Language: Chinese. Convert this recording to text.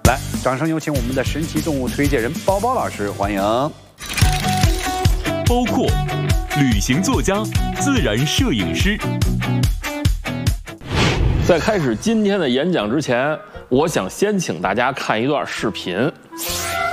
来，掌声有请我们的神奇动物推荐人包包老师，欢迎。 包括旅行作家、自然摄影师。 在开始今天的演讲之前，我想先请大家看一段视频。